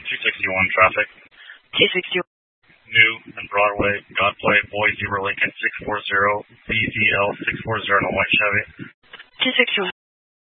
261 traffic. 261. New and Broadway, Godplay, Boy Zebra Lincoln 640, BZL 640 on a white Chevy. 261.